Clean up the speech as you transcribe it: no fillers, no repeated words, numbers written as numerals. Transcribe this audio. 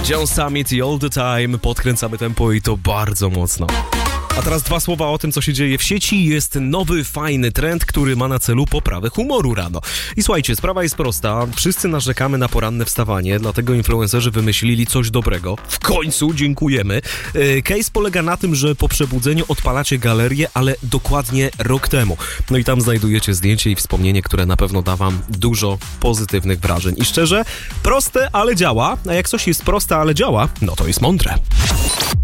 John Summit i All The Time, podkręcamy tempo i to bardzo mocno. A teraz dwa słowa o tym, co się dzieje w sieci. Jest nowy, fajny trend, który ma na celu poprawę humoru rano. I słuchajcie, sprawa jest prosta. Wszyscy narzekamy na poranne wstawanie, dlatego influencerzy wymyślili coś dobrego. W końcu, dziękujemy. Case polega na tym, że po przebudzeniu odpalacie galerię, ale dokładnie rok temu. No i tam znajdujecie zdjęcie i wspomnienie, które na pewno da wam dużo pozytywnych wrażeń. I szczerze, proste, ale działa. A jak coś jest proste, ale działa, no to jest mądre.